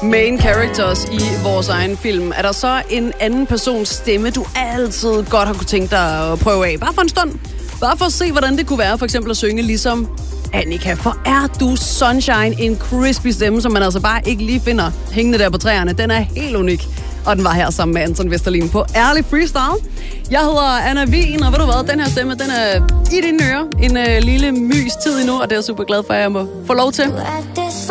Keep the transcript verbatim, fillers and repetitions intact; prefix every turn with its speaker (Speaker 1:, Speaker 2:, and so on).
Speaker 1: main characters i vores egen film. Er der så en anden persons stemme, du altid godt har kunne tænke dig at prøve af? Bare for en stund. Bare for at se, hvordan det kunne være for eksempel at synge ligesom Annika. For er du Sunshine, en crispy stemme, som man altså bare ikke lige finder hængende der på træerne. Den er helt unik. Og den var her sammen med Anton Vesterlin på Ærlig Freestyle. Jeg hedder Anna Wien, og ved du hvad, den her stemme, den er i dine ører. En uh, lille mys tid endnu, og det er jeg super glad for, at jeg må få lov til.